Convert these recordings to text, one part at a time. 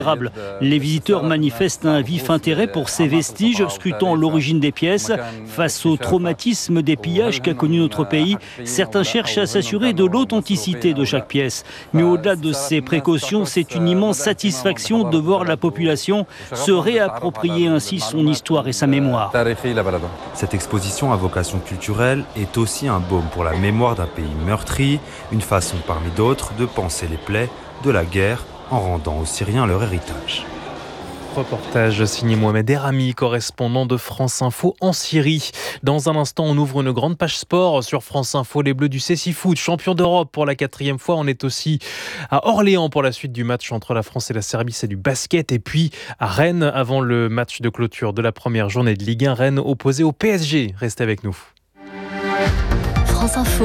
Les visiteurs manifestent un vif intérêt pour ces vestiges, scrutant l'origine des pièces. Face au traumatisme des pillages qu'a connu notre pays, certains cherchent à s'assurer de l'authenticité de chaque pièce. Mais au-delà de ces précautions, c'est une immense satisfaction de voir la population se réapproprier ainsi son histoire et sa mémoire. Cette exposition à vocation culturelle est aussi un baume pour la mémoire d'un pays meurtri, une façon parmi d'autres de panser les plaies de la guerre en rendant aux Syriens leur héritage. Reportage signé Mohamed Errami, correspondant de France Info en Syrie. Dans un instant, on ouvre une grande page sport sur France Info. Les Bleus du Cécifoot, champions d'Europe pour la 4e fois. On est aussi à Orléans pour la suite du match entre la France et la Serbie. C'est du basket. Et puis à Rennes, avant le match de clôture de la première journée de Ligue 1, Rennes opposé au PSG. Restez avec nous. France Info,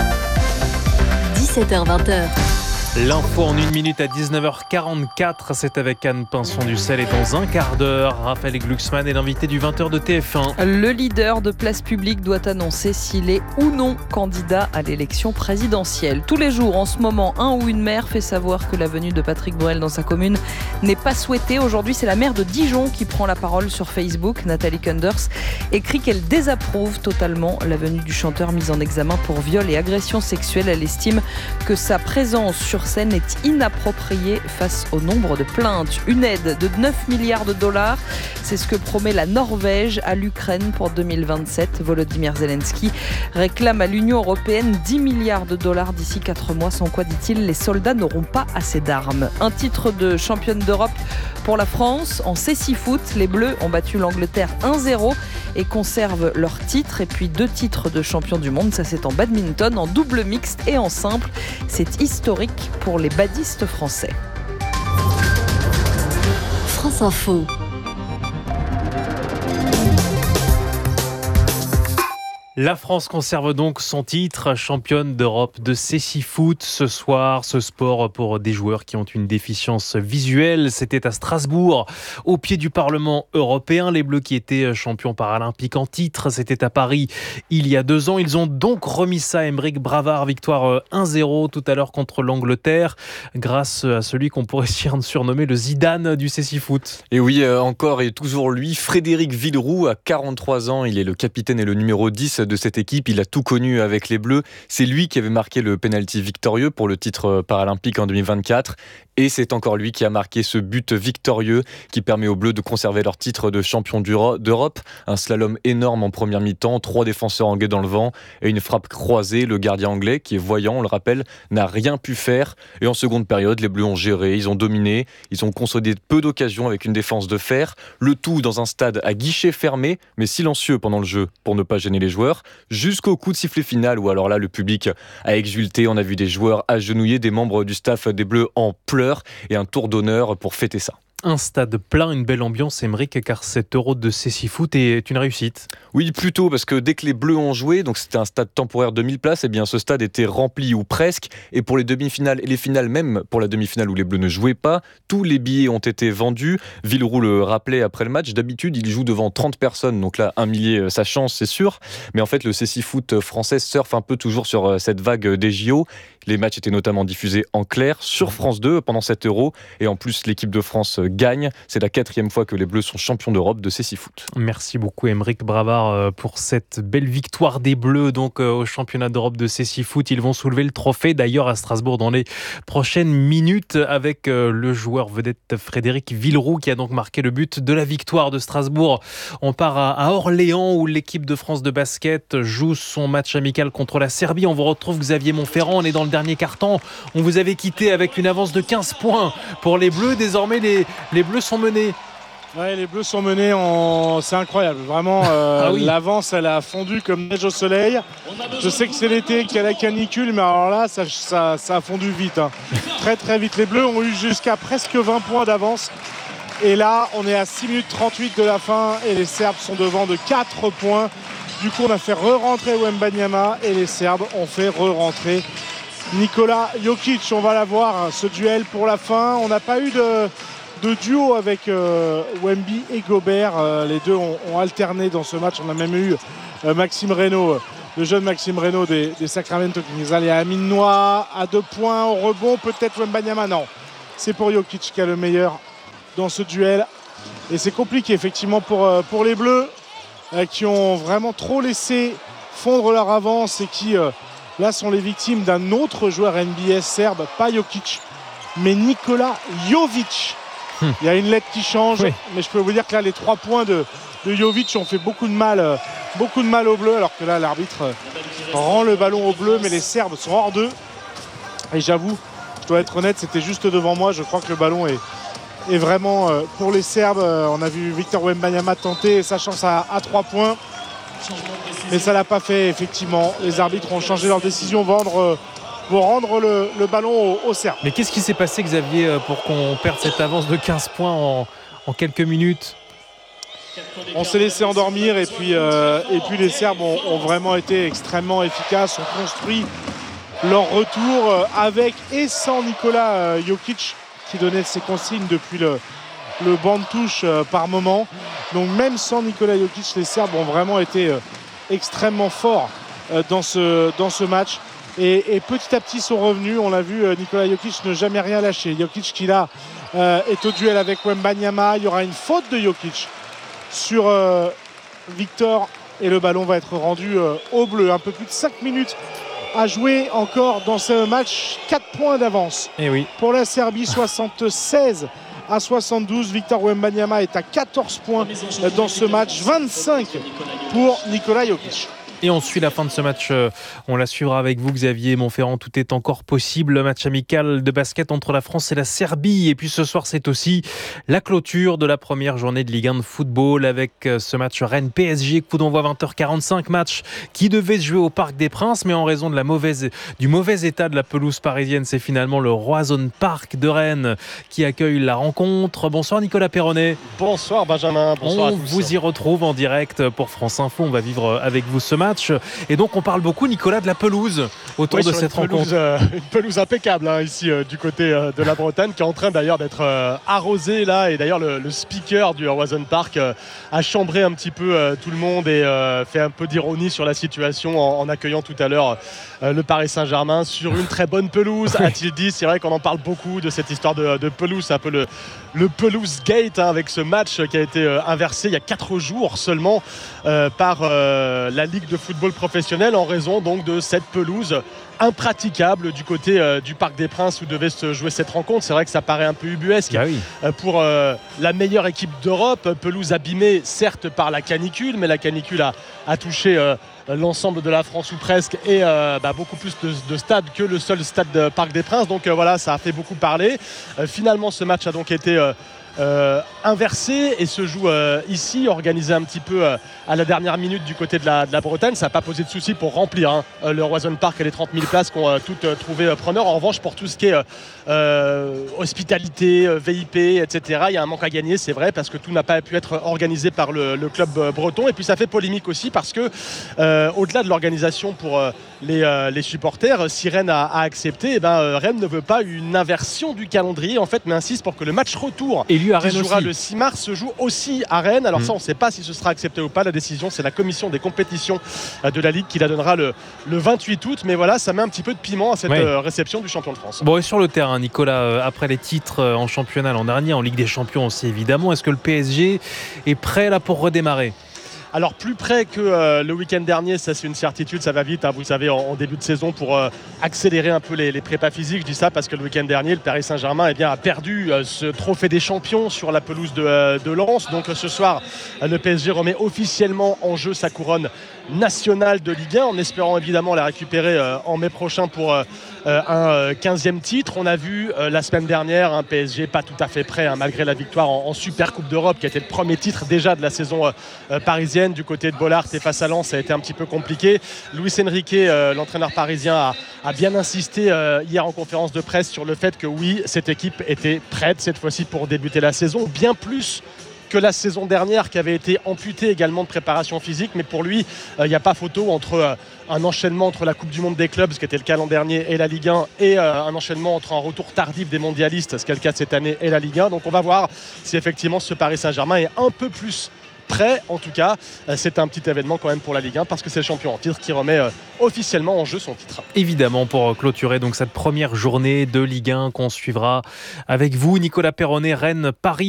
17h-20h. L'info en 1 minute à 19h44, c'est avec Anne Pinson-Dussel et dans un quart d'heure, Raphaël Glucksmann est l'invité du 20h de TF1. Le leader de Place Publique doit annoncer s'il est ou non candidat à l'élection présidentielle. Tous les jours, en ce moment, un ou une maire fait savoir que la venue de Patrick Borel dans sa commune n'est pas souhaitée. Aujourd'hui, c'est la maire de Dijon qui prend la parole sur Facebook. Nathalie Kunders écrit qu'elle désapprouve totalement la venue du chanteur mis en examen pour viol et agression sexuelle. Elle estime que sa présence sur scène est inappropriée face au nombre de plaintes. Une aide de 9 milliards de dollars, c'est ce que promet la Norvège à l'Ukraine pour 2027. Volodymyr Zelensky réclame à l'Union européenne 10 milliards de dollars d'ici 4 mois, sans quoi, dit-il, les soldats n'auront pas assez d'armes. Un titre de championne d'Europe pour la France. En Cécifoot, les Bleus ont battu l'Angleterre 1-0 et conservent leur titre. Et puis 2 titres de champion du monde, ça c'est en badminton, en double mixte et en simple. C'est historique pour les badistes français. France Info. La France conserve donc son titre, championne d'Europe de Cécifoot. Ce soir, ce sport pour des joueurs qui ont une déficience visuelle. C'était à Strasbourg, au pied du Parlement européen. Les Bleus qui étaient champions paralympiques en titre, c'était à Paris il y a 2 ans. Ils ont donc remis ça à Aymeric Bravard. Victoire 1-0 tout à l'heure contre l'Angleterre, grâce à celui qu'on pourrait surnommer le Zidane du Cécifoot. Et oui, encore et toujours lui, Frédéric Villeroux, à 43 ans. Il est le capitaine et le numéro 10 de cette équipe. Il a tout connu avec les Bleus. C'est lui qui avait marqué le penalty victorieux pour le titre paralympique en 2024. Et c'est encore lui qui a marqué ce but victorieux qui permet aux Bleus de conserver leur titre de champion d'Europe. Un slalom énorme en première mi-temps, 3 défenseurs anglais dans le vent et une frappe croisée. Le gardien anglais, qui est voyant, on le rappelle, n'a rien pu faire. Et en seconde période, les Bleus ont géré, ils ont dominé, ils ont consolidé peu d'occasions avec une défense de fer. Le tout dans un stade à guichet fermé, mais silencieux pendant le jeu pour ne pas gêner les joueurs. Jusqu'au coup de sifflet final où alors là, le public a exulté. On a vu des joueurs agenouillés, des membres du staff des Bleus en pleurs et un tour d'honneur pour fêter ça. Un stade plein, une belle ambiance, Aymeric, car cet Euro de Cécifoot est une réussite. Oui, plutôt, parce que dès que les Bleus ont joué, donc c'était un stade temporaire de 1000 places, et bien ce stade était rempli ou presque. Et pour les demi-finales et les finales, même pour la demi-finale où les Bleus ne jouaient pas, tous les billets ont été vendus. Villeroux le rappelait après le match. D'habitude, il joue devant 30 personnes, donc là, 1 millier, sa chance, c'est sûr. Mais en fait, le Cécifoot français surfe un peu toujours sur cette vague des JO. Les matchs étaient notamment diffusés en clair sur France 2 pendant cet Euro. Et en plus, l'équipe de France gagne. C'est la 4e fois que les Bleus sont champions d'Europe de Cécifoot. Merci beaucoup Aymeric Bravard pour cette belle victoire des Bleus donc au championnat d'Europe de Cécifoot. Ils vont soulever le trophée d'ailleurs à Strasbourg dans les prochaines minutes avec le joueur vedette Frédéric Villeroux qui a donc marqué le but de la victoire de Strasbourg. On part à Orléans où l'équipe de France de basket joue son match amical contre la Serbie. On vous retrouve Xavier Montferrand, on est dans le dernier quart-temps. On vous avait quitté avec une avance de 15 points pour les Bleus. Désormais les Bleus sont menés. Ouais, les Bleus sont menés c'est incroyable. Vraiment, oui. L'avance, elle a fondu comme neige au soleil. Je sais que c'est l'été, qu'il y a la canicule, mais alors là, ça a fondu vite. Hein. Très, très vite. Les Bleus ont eu jusqu'à presque 20 points d'avance. Et là, on est à 6 minutes 38 de la fin et les Serbes sont devant de 4 points. Du coup, on a fait re-rentrer Wembanyama et les Serbes ont fait re-rentrer Nikola Jokic. On va la voir, ce duel pour la fin. On n'a pas eu de duo avec Wemby et Gobert. Les deux ont alterné dans ce match. On a même eu Maxime Reynaud, le jeune Maxime Reynaud des Sacramento Kings. Allez, Amine Noah à 2 points au rebond. Peut-être Wembanyama, non. C'est pour Jokic qui a le meilleur dans ce duel. Et c'est compliqué effectivement pour les Bleus qui ont vraiment trop laissé fondre leur avance et qui là sont les victimes d'un autre joueur NBA serbe, pas Jokic, mais Nikola Jovic. Il y a une lettre qui change, mais je peux vous dire que là les 3 points de Jovic ont fait beaucoup de mal aux Bleus, alors que là l'arbitre rend le ballon aux Bleus, mais les Serbes sont hors d'eux. Et j'avoue, je dois être honnête, c'était juste devant moi, je crois que le ballon est vraiment pour les Serbes. On a vu Victor Wembanyama tenter sa chance à 3 points, mais ça l'a pas fait effectivement. Les arbitres ont changé leur décision, vont rendre le ballon aux Serbes. Mais qu'est-ce qui s'est passé, Xavier, pour qu'on perde cette avance de 15 points en quelques minutes ? On s'est laissé endormir et puis les Serbes ont vraiment été extrêmement efficaces, ont construit leur retour avec et sans Nikola Jokic qui donnait ses consignes depuis le banc de touche par moment. Donc même sans Nikola Jokic, les Serbes ont vraiment été extrêmement forts dans ce match. Et petit à petit sont revenus. On l'a vu, Nikola Jokic ne jamais rien lâché. Jokic qui là est au duel avec Wembanyama. Il y aura une faute de Jokic sur Victor et le ballon va être rendu au bleu. Un peu plus de 5 minutes à jouer encore dans ce match. 4 points d'avance pour la Serbie, 76 à 72. Victor Wembanyama est à 14 points dans ce match, 25 pour Nikola Jokic. Et on suit la fin de ce match, on la suivra avec vous Xavier Montferrand, tout est encore possible, le match amical de basket entre la France et la Serbie, et puis ce soir c'est aussi la clôture de la première journée de Ligue 1 de football avec ce match Rennes-PSG, coup d'envoi 20h45, match qui devait se jouer au Parc des Princes, mais en raison de du mauvais état de la pelouse parisienne, c'est finalement le Roazhon Park de Rennes qui accueille la rencontre. Bonsoir Nicolas Perronnet. Bonsoir Benjamin, bonsoir à tous. On vous y retrouve en direct pour France Info, on va vivre avec vous ce match. Et donc on parle beaucoup, Nicolas, de la pelouse autour de cette rencontre. Une pelouse impeccable ici du côté de la Bretagne, qui est en train d'ailleurs d'être arrosée là. Et d'ailleurs le speaker du Roazhon Park a chambré un petit peu tout le monde et fait un peu d'ironie sur la situation en accueillant tout à l'heure le Paris Saint-Germain sur une très bonne pelouse, a-t-il dit. C'est vrai qu'on en parle beaucoup de cette histoire de pelouse, c'est un peu le pelouse gate avec ce match qui a été inversé il y a 4 jours seulement par la Ligue de football professionnel en raison donc de cette pelouse impraticable du côté du Parc des Princes où devait se jouer cette rencontre. C'est vrai que ça paraît un peu ubuesque pour la meilleure équipe d'Europe. Pelouse abîmée certes par la canicule, mais la canicule a touché l'ensemble de la France ou presque, et beaucoup plus de stades que le seul stade de Parc des Princes. Donc voilà, ça a fait beaucoup parler. Finalement ce match a donc été inversé et se joue ici, organisé un petit peu à la dernière minute du côté de la Bretagne. Ça n'a pas posé de soucis pour remplir le Roazhon Park et les 30 000 places qu'on toutes trouvé preneurs. En revanche, pour tout ce qui est hospitalité, VIP, etc., il y a un manque à gagner, c'est vrai, parce que tout n'a pas pu être organisé par le club breton. Et puis ça fait polémique aussi parce que au-delà de l'organisation pour les supporters, si Rennes a accepté, Rennes ne veut pas une inversion du calendrier en fait, mais insiste pour que le match retour qui jouera le 6 mars se joue aussi à Rennes. Alors ça, on ne sait pas si ce sera accepté ou pas. La décision, c'est la commission des compétitions de la Ligue qui la donnera le 28 août. Mais voilà, ça met un petit peu de piment à cette réception du champion de France. Bon, et sur le terrain, Nicolas, après les titres en championnat l'an dernier, en Ligue des Champions aussi évidemment, est-ce que le PSG est prêt là pour redémarrer ? Alors plus près que le week-end dernier, ça c'est une certitude, ça va vite, vous savez, en début de saison pour accélérer un peu les prépas physiques. Je dis ça parce que le week-end dernier, le Paris Saint-Germain a perdu ce trophée des champions sur la pelouse de Lens. Donc ce soir, le PSG remet officiellement en jeu sa couronne nationale de Ligue 1, en espérant évidemment la récupérer en mai prochain pour un 15e titre. On a vu la semaine dernière un PSG pas tout à fait prêt, malgré la victoire en Super Coupe d'Europe, qui a été le premier titre déjà de la saison parisienne. Du côté de Bollaert et face à Lens, ça a été un petit peu compliqué. Luis Enrique, l'entraîneur parisien, a bien insisté hier en conférence de presse sur le fait que oui, cette équipe était prête cette fois-ci pour débuter la saison, bien plus que la saison dernière qui avait été amputée également de préparation physique. Mais pour lui, il n'y a pas photo entre un enchaînement entre la Coupe du Monde des clubs, ce qui était le cas l'an dernier, et la Ligue 1, et un enchaînement entre un retour tardif des mondialistes, ce qui est le cas cette année, et la Ligue 1. Donc on va voir si effectivement ce Paris Saint-Germain est un peu plus prêt. En tout cas, c'est un petit événement quand même pour la Ligue 1 parce que c'est le champion en titre qui remet officiellement en jeu son titre. Évidemment, pour clôturer donc cette première journée de Ligue 1 qu'on suivra avec vous, Nicolas Perronnet, Rennes, Paris.